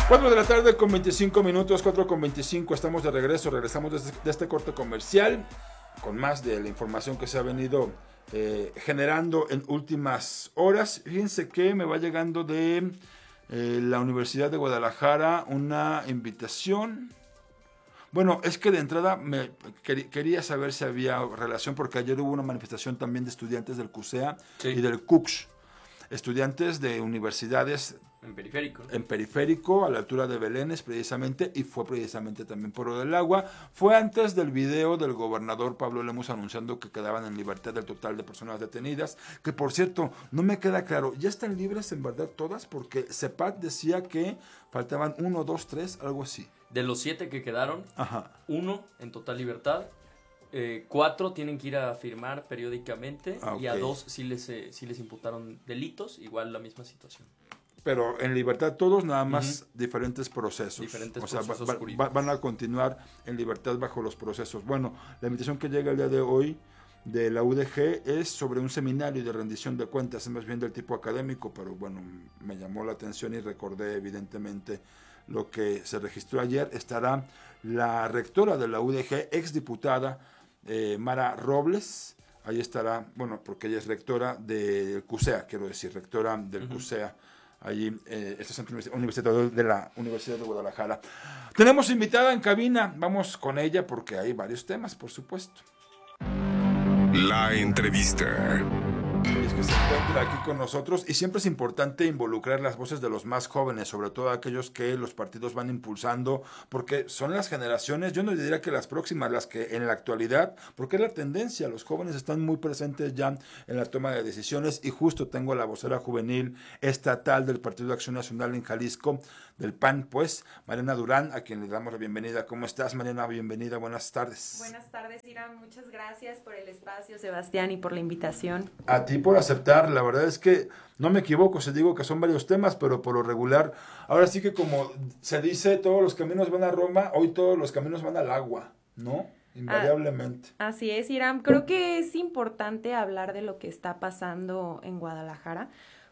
4 de la tarde con 25 minutos, 4 con 25, estamos de regreso, regresamos de este corte comercial con más de la información que se ha venido generando en últimas horas. Fíjense que me va llegando de la Universidad de Guadalajara una invitación. Bueno, es que de entrada quería saber si había relación, porque ayer hubo una manifestación también de estudiantes del CUSEA y del CUCS, estudiantes de universidades en periférico, a la altura de Belénes precisamente, y fue precisamente también por lo del agua. Fue antes del video del gobernador Pablo Lemus anunciando que quedaban en libertad el total de personas detenidas, que por cierto, no me queda claro, ¿ya están libres en verdad todas? Porque CEPAT decía que faltaban 1, 2, 3, algo así. De los 7 que quedaron, 1 en total libertad, 4 tienen que ir a firmar periódicamente, y a 2 sí les imputaron delitos, igual la misma situación. Pero en libertad todos, nada más diferentes procesos. Procesos van a continuar en libertad bajo los procesos. Bueno, la invitación que llega el día de hoy de la UDG es sobre un seminario de rendición de cuentas, es más bien del tipo académico, pero bueno, me llamó la atención y recordé evidentemente lo que se registró ayer. Estará la rectora de la UDG, exdiputada Mara Robles. Ahí estará, bueno, porque ella es rectora del CUSEA, quiero decir, rectora del CUSEA. Allí, este centro universitario de la Universidad de Guadalajara. Tenemos invitada en cabina, vamos con ella porque hay varios temas, por supuesto. La entrevista. Es que se encuentra aquí con nosotros, y siempre es importante involucrar las voces de los más jóvenes, sobre todo aquellos que los partidos van impulsando, porque son las generaciones, yo no diría que las próximas, las que en la actualidad, porque es la tendencia, los jóvenes están muy presentes ya en la toma de decisiones, y justo tengo a la vocera juvenil estatal del Partido de Acción Nacional en Jalisco, del PAN, pues, Mariana Durán, a quien le damos la bienvenida. ¿Cómo estás, Mariana? Bienvenida, buenas tardes. Buenas tardes, Irán, muchas gracias por el espacio, Sebastián, y por la invitación. A ti por aceptar, la verdad es que no me equivoco si digo que son varios temas, pero por lo regular, ahora sí que como se dice, todos los caminos van a Roma, hoy todos los caminos van al agua, ¿no? Invariablemente. Así es, Irán, creo que es importante hablar de lo que está pasando en Guadalajara,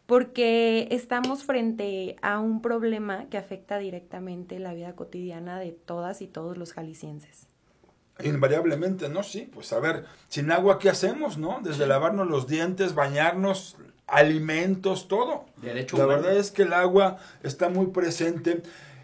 porque estamos frente a un problema que afecta directamente la vida cotidiana de todas y todos los jaliscienses. Invariablemente, ¿no? Sí, pues a ver, sin agua, ¿qué hacemos, no? Desde lavarnos los dientes, bañarnos, alimentos, todo. La verdad es que el agua está muy presente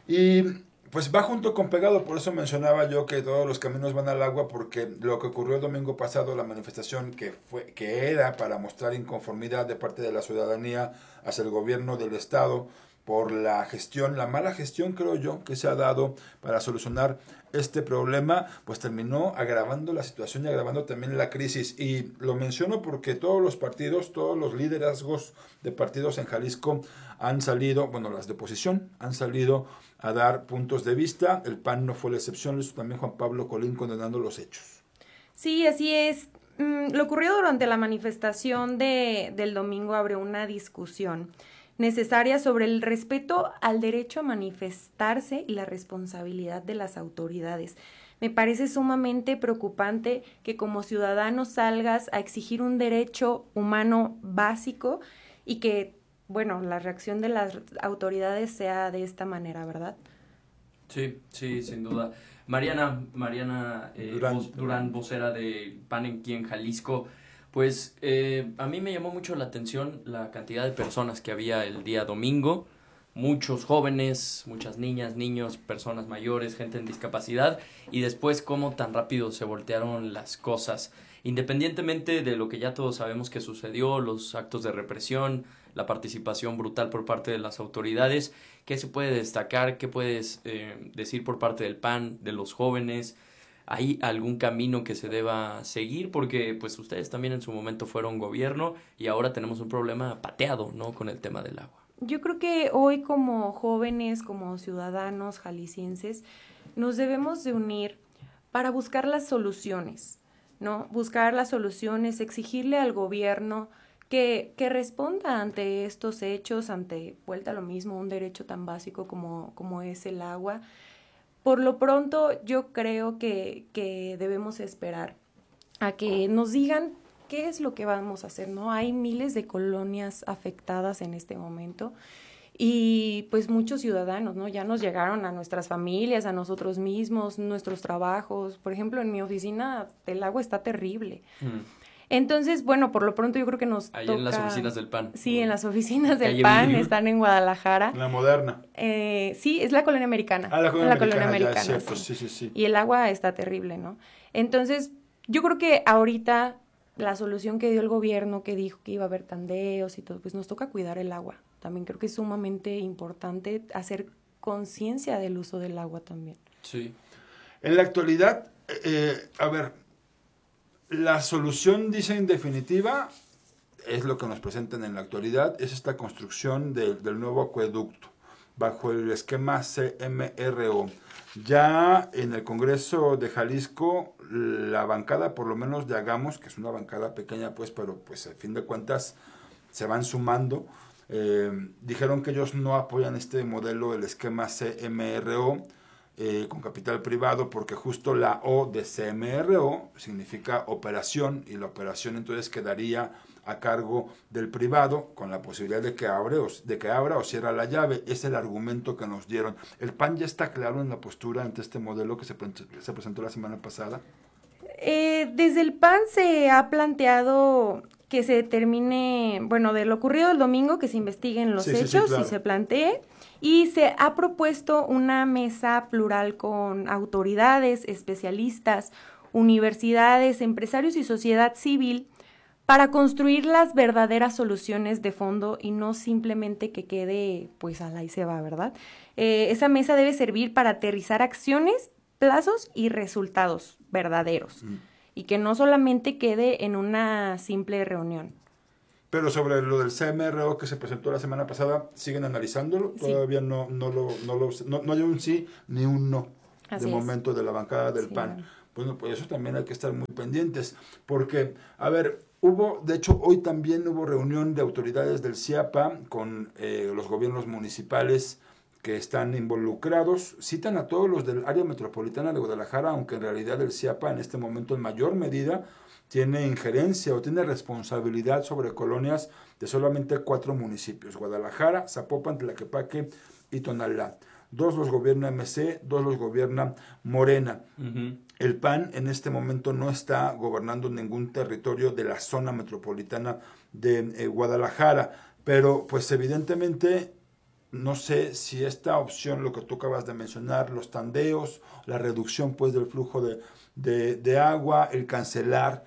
y pues va junto con pegado, por eso mencionaba yo que todos los caminos van al agua, porque lo que ocurrió el domingo pasado, la manifestación que era para mostrar inconformidad de parte de la ciudadanía hacia el gobierno del estado por la mala gestión, creo yo, que se ha dado para solucionar este problema, pues terminó agravando la situación y agravando también la crisis. Y lo menciono porque todos los partidos, todos los liderazgos de partidos en Jalisco han salido, bueno, las de oposición, han salido a dar puntos de vista. El PAN no fue la excepción, lo hizo también Juan Pablo Colín condenando los hechos. Sí, así es. Lo ocurrido durante la manifestación del domingo abrió una discusión necesaria sobre el respeto al derecho a manifestarse y la responsabilidad de las autoridades. Me parece sumamente preocupante que como ciudadano salgas a exigir un derecho humano básico y que, bueno, la reacción de las autoridades sea de esta manera, ¿verdad? Sí, sin duda. Mariana Durán, vocera de PAN aquí en Jalisco. Pues a mí me llamó mucho la atención la cantidad de personas que había el día domingo, muchos jóvenes, muchas niñas, niños, personas mayores, gente en discapacidad, y después cómo tan rápido se voltearon las cosas. Independientemente de lo que ya todos sabemos que sucedió, los actos de represión, la participación brutal por parte de las autoridades, ¿qué se puede destacar? ¿Qué puedes decir por parte del PAN, de los jóvenes? ¿Hay algún camino que se deba seguir? Porque pues ustedes también en su momento fueron gobierno y ahora tenemos un problema pateado, ¿no?, con el tema del agua. Yo creo que hoy como jóvenes, como ciudadanos jaliscienses, nos debemos de unir para buscar las soluciones, ¿no? Buscar las soluciones, exigirle al gobierno que responda ante estos hechos, ante, vuelta a lo mismo, un derecho tan básico como es el agua. Por lo pronto, yo creo que debemos esperar a que nos digan qué es lo que vamos a hacer, ¿no? Hay miles de colonias afectadas en este momento Y pues muchos ciudadanos, ¿no? Ya nos llegaron a nuestras familias, a nosotros mismos, nuestros trabajos. Por ejemplo, en mi oficina el agua está terrible. Entonces, bueno, por lo pronto yo creo que nos Ahí toca... en las oficinas del PAN. Sí, en las oficinas del PAN, están en Guadalajara. La Moderna. Sí, es la Colonia Americana. La Colonia Americana, ya, cierto, sí. Y el agua está terrible, ¿no? Entonces, yo creo que ahorita la solución que dio el gobierno, que dijo que iba a haber tandeos y todo, pues nos toca cuidar el agua. También creo que es sumamente importante hacer conciencia del uso del agua también. Sí. En la actualidad, a ver, la solución, dicen, definitiva, es lo que nos presentan en la actualidad, es esta construcción del nuevo acueducto bajo el esquema CMRO. Ya en el Congreso de Jalisco, la bancada, por lo menos de Hagamos, que es una bancada pequeña, pues, pero pues al fin de cuentas se van sumando, dijeron que ellos no apoyan este modelo del esquema CMRO con capital privado, porque justo la O de CMRO significa operación, y la operación entonces quedaría a cargo del privado, con la posibilidad de que abra o cierra la llave. Es el argumento que nos dieron. ¿El PAN ya está claro en la postura ante este modelo que se presentó la semana pasada? Desde el PAN se ha planteado que se determine, bueno, de lo ocurrido el domingo, que se investiguen los hechos, claro, y se plantee, y se ha propuesto una mesa plural con autoridades, especialistas, universidades, empresarios y sociedad civil para construir las verdaderas soluciones de fondo y no simplemente que quede pues al ahí se va, ¿verdad? Esa mesa debe servir para aterrizar acciones, plazos y resultados verdaderos. Y que no solamente quede en una simple reunión. Pero sobre lo del CMRO que se presentó la semana pasada, ¿siguen analizándolo? Sí. Todavía no hay un sí ni un no. Así de momento de la bancada del PAN. Bueno, pues eso también hay que estar muy pendientes, porque, a ver, de hecho, hoy también hubo reunión de autoridades del CIAPA con los gobiernos municipales que están involucrados. Citan a todos los del área metropolitana de Guadalajara, aunque en realidad el CIAPA en este momento en mayor medida tiene injerencia o tiene responsabilidad sobre colonias de solamente 4 municipios: Guadalajara, Zapopan, Tlaquepaque y Tonalá. 2 los gobierna MC, 2 los gobierna Morena. El PAN en este momento no está gobernando ningún territorio de la zona metropolitana de Guadalajara, pero pues evidentemente no sé si esta opción, lo que tú acabas de mencionar, los tandeos, la reducción pues del flujo de agua, el cancelar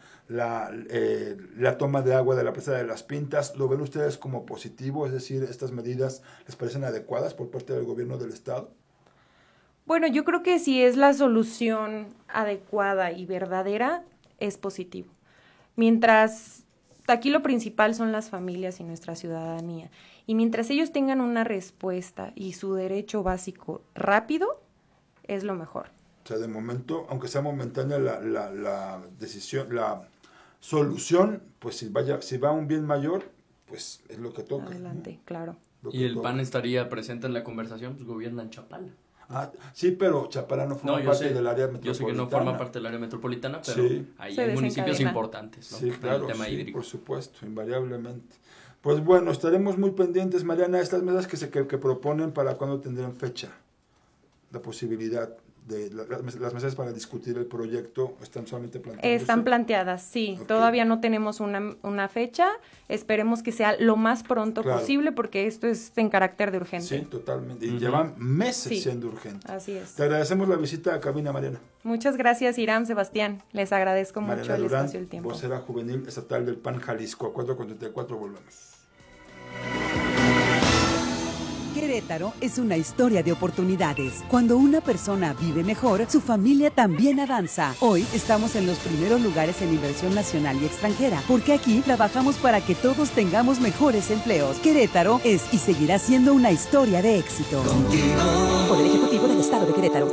la toma de agua de la presa de las Pintas, ¿lo ven ustedes como positivo? Es decir, ¿estas medidas les parecen adecuadas por parte del gobierno del estado? Bueno, yo creo que si es la solución adecuada y verdadera, es positivo. Mientras, aquí lo principal son las familias y nuestra ciudadanía. Y mientras ellos tengan una respuesta y su derecho básico rápido, es lo mejor. O sea, de momento, aunque sea momentánea la decisión, la solución, pues si va a un bien mayor, pues es lo que toca. Adelante, ¿no? Claro. ¿Y el PAN estaría presente en la conversación? Pues gobiernan Chapala. Sí, pero Chapala no forma parte del área metropolitana. Yo sé que no forma parte del área metropolitana, pero sí, ahí hay municipios importantes, ¿no? Sí, claro, el tema hídrico. Por supuesto, invariablemente. Pues bueno, estaremos muy pendientes, Mariana, estas mesas que proponen, ¿para cuándo tendrán fecha? La posibilidad de las mesas para discutir el proyecto, ¿están solamente planteadas? Están planteadas, sí. Okay. Todavía no tenemos una fecha. Esperemos que sea lo más pronto posible, porque esto es en carácter de urgente. Sí, totalmente. Y llevan meses siendo urgente. Así es. Te agradecemos la visita a cabina, Mariana. Muchas gracias, Irán, Sebastián. Les agradezco mucho el espacio y el tiempo. Vocera juvenil estatal del PAN Jalisco. 4:34, volvemos. Querétaro es una historia de oportunidades. Cuando una persona vive mejor, su familia también avanza. Hoy estamos en los primeros lugares en inversión nacional y extranjera, porque aquí trabajamos para que todos tengamos mejores empleos. Querétaro es y seguirá siendo una historia de éxito. Contigo. Poder Ejecutivo del Estado de Querétaro.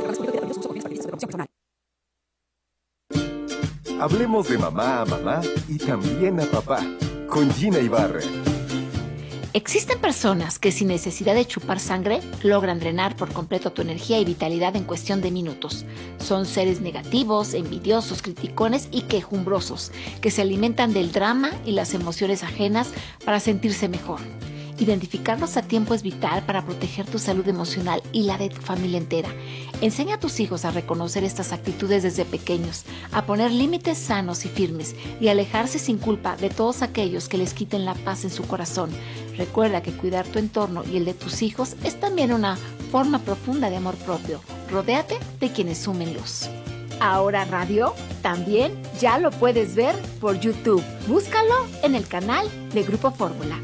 Hablemos de mamá a mamá y también a papá, con Gina Ibarra. Existen personas que sin necesidad de chupar sangre logran drenar por completo tu energía y vitalidad en cuestión de minutos. Son seres negativos, envidiosos, criticones y quejumbrosos, que se alimentan del drama y las emociones ajenas para sentirse mejor. Identificarlos a tiempo es vital para proteger tu salud emocional y la de tu familia entera. Enseña a tus hijos a reconocer estas actitudes desde pequeños, a poner límites sanos y firmes y alejarse sin culpa de todos aquellos que les quiten la paz en su corazón. Recuerda que cuidar tu entorno y el de tus hijos es también una forma profunda de amor propio. Rodéate de quienes sumen luz. Ahora Radio también ya lo puedes ver por YouTube. Búscalo en el canal de Grupo Fórmula.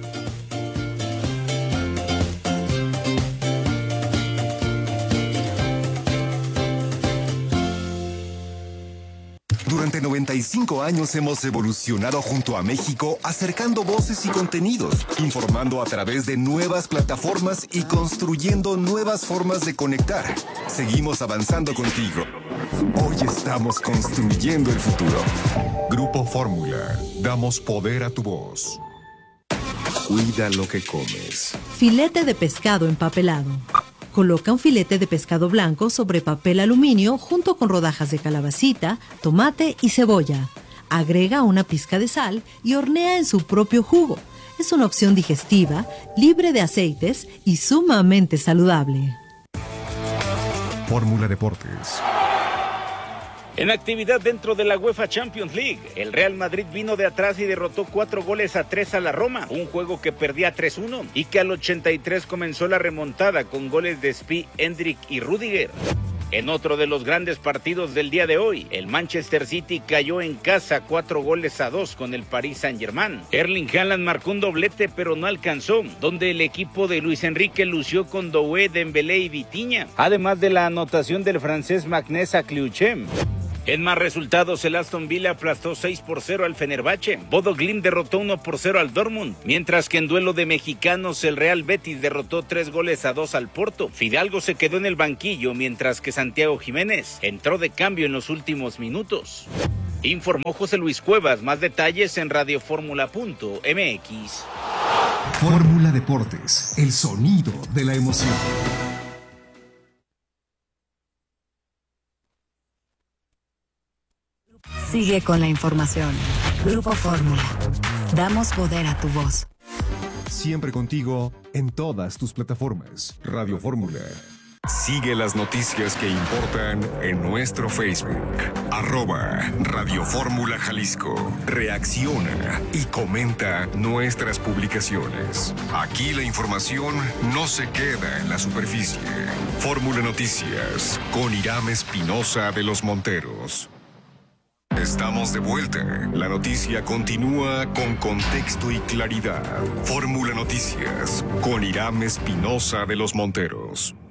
Durante 95 años hemos evolucionado junto a México, acercando voces y contenidos, informando a través de nuevas plataformas y construyendo nuevas formas de conectar. Seguimos avanzando contigo. Hoy estamos construyendo el futuro. Grupo Fórmula. Damos poder a tu voz. Cuida lo que comes. Filete de pescado empapelado. Coloca un filete de pescado blanco sobre papel aluminio junto con rodajas de calabacita, tomate y cebolla. Agrega una pizca de sal y hornea en su propio jugo. Es una opción digestiva, libre de aceites y sumamente saludable. Fórmula Deportes. En actividad dentro de la UEFA Champions League, el Real Madrid vino de atrás y derrotó 4-3 a la Roma, un juego que perdía 3-1 y que al 83 comenzó la remontada con goles de Spi, Endrick y Rüdiger. En otro de los grandes partidos del día de hoy, el Manchester City cayó en casa 4-2 con el Paris Saint-Germain. Erling Haaland marcó un doblete pero no alcanzó, donde el equipo de Luis Enrique lució con Doué, Dembélé y Vitinha, además de la anotación del francés Magnès Akliouchem. En más resultados, el Aston Villa aplastó 6-0 al Fenerbahce. Bodo Glimt derrotó 1-0 al Dortmund, mientras que en duelo de mexicanos el Real Betis derrotó 3-2 al Porto. Fidalgo se quedó en el banquillo, mientras que Santiago Jiménez entró de cambio en los últimos minutos. Informó José Luis Cuevas. Más detalles en radioformula.mx. Fórmula Deportes, el sonido de la emoción. Sigue con la información. Grupo Fórmula. Damos poder a tu voz. Siempre contigo en todas tus plataformas. Radio Fórmula. Sigue las noticias que importan en nuestro Facebook. @Radio Fórmula Jalisco. Reacciona y comenta nuestras publicaciones. Aquí la información no se queda en la superficie. Fórmula Noticias con Irán Espinosa de los Monteros. Estamos de vuelta. La noticia continúa con contexto y claridad. Fórmula Noticias con Irán Espinosa de los Monteros.